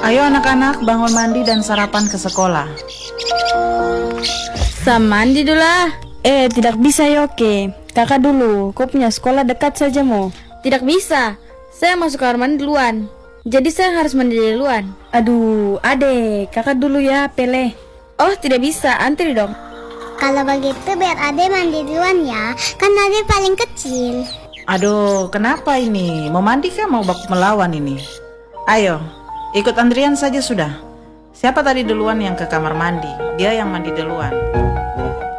Ayo anak-anak bangun mandi dan sarapan ke sekolah. Mandi dulu lah. Tidak bisa Yoke. Kakak dulu, kau punya sekolah dekat saja mo. Tidak bisa, saya masuk kamar mandi duluan. Jadi saya harus mandi duluan. Aduh, adek, kakak dulu ya, Pele. Oh, tidak bisa, antri dong. Kalau begitu biar Ade mandi duluan ya. Kan Ade paling kecil. Aduh, kenapa ini? Mau mandi kah mau baku melawan ini? Ayo, ikut antrian saja sudah. Siapa tadi duluan yang ke kamar mandi? Dia yang mandi duluan.